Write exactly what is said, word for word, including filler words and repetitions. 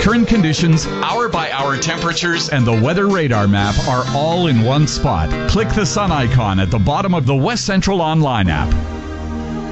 Current conditions, hour-by-hour temperatures, and the weather radar map are all in one spot. Click the sun icon at the bottom of the West Central Online app.